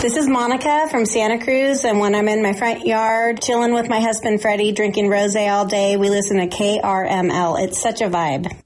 This is Monica from Santa Cruz, and when I'm in my front yard chilling with my husband Freddie, drinking rosé all day, we listen to KRML. It's such a vibe.